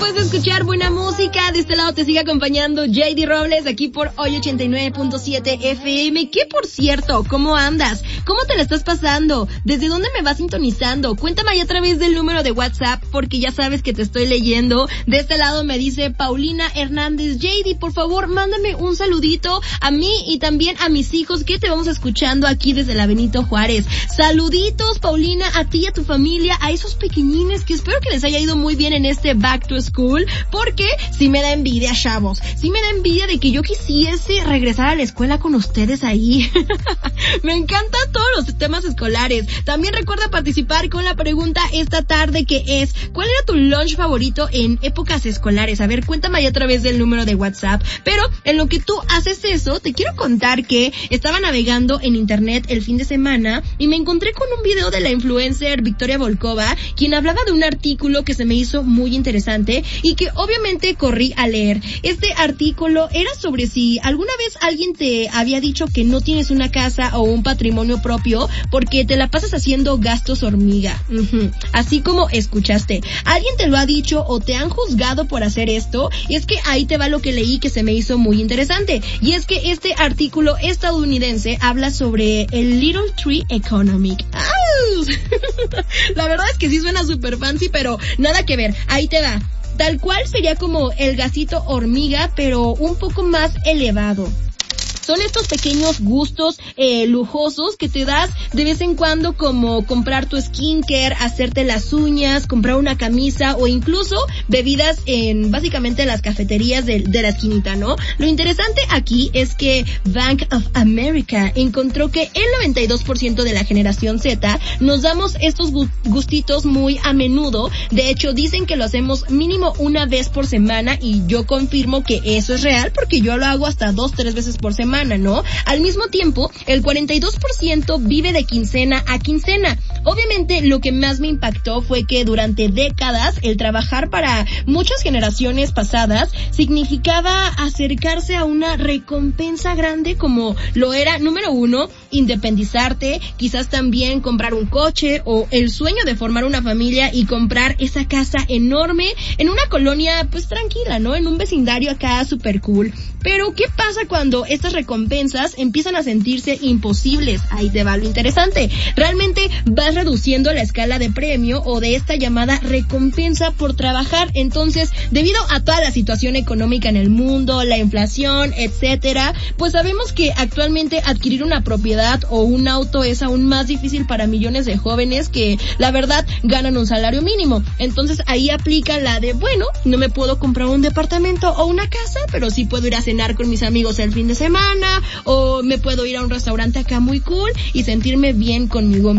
después de escuchar buena música, de este lado te sigue acompañando JD Robles aquí por Hoy 89.7 FM. Que por cierto, ¿cómo andas? ¿Cómo te la estás pasando? ¿Desde dónde me vas sintonizando? Cuéntame ahí a través del número de WhatsApp, porque ya sabes que te estoy leyendo. De este lado me dice Paulina Hernández: JD, por favor, mándame un saludito a mí y también a mis hijos que te vamos escuchando aquí desde la Benito Juárez. Saluditos, Paulina, a ti y a tu familia, a esos pequeñines que espero que les haya ido muy bien en este Back to School, porque sí me da envidia, chavos. Sí me da envidia de que yo quisiese regresar a la escuela con ustedes ahí. Me encantan todos los temas escolares. También recuerda participar con la pregunta esta tarde, que es: ¿cuál era tu lunch favorito en épocas escolares? A ver, cuéntame ahí a través del número de WhatsApp. Pero en lo que tú haces eso, te quiero contar que estaba navegando en internet el fin de semana y me encontré con un video de la influencer Victoria Volkova, quien hablaba de un artículo que se me hizo muy interesante y que obviamente corrí a leer. Este artículo era sobre si alguna vez alguien te había dicho que no tienes una casa o un patrimonio propio porque te la pasas haciendo gastos hormiga. Así como escuchaste. ¿Alguien te lo ha dicho o te han juzgado por hacer esto? Y es que ahí te va lo que leí que se me hizo muy interesante. Y es que este artículo estadounidense habla sobre el Little Tree Economic. La verdad es que sí suena súper fancy, pero nada que ver. Ahí te va. Tal cual sería como el gasito hormiga, pero un poco más elevado. Son estos pequeños gustos lujosos que te das de vez en cuando, como comprar tu skincare, hacerte las uñas, comprar una camisa o incluso bebidas en básicamente las cafeterías de la esquinita, ¿no? Lo interesante aquí es que Bank of America encontró que el 92% de la generación Z nos damos estos gustitos muy a menudo. De hecho, dicen que lo hacemos mínimo una vez por semana y yo confirmo que eso es real porque yo lo hago hasta 2-3 veces por semana, ¿no? Al mismo tiempo, el 42% vive de quincena a quincena. Obviamente, lo que más me impactó fue que durante décadas el trabajar para muchas generaciones pasadas significaba acercarse a una recompensa grande, como lo era, número 1, independizarte, quizás también comprar un coche o el sueño de formar una familia y comprar esa casa enorme en una colonia pues tranquila, ¿no? En un vecindario acá super cool. Pero ¿qué pasa cuando estas recompensas empiezan a sentirse imposibles? Ahí te va lo interesante. Realmente vas reduciendo la escala de premio o de esta llamada recompensa por trabajar. Entonces, debido a toda la situación económica en el mundo, la inflación, etcétera, pues sabemos que actualmente adquirir una propiedad o un auto es aún más difícil para millones de jóvenes que, la verdad, ganan un salario mínimo. Entonces, ahí aplica la de, bueno, no me puedo comprar un departamento o una casa, pero sí puedo ir a cenar con mis amigos el fin de semana, o me puedo ir a un restaurante acá muy cool y sentirme bien conmigo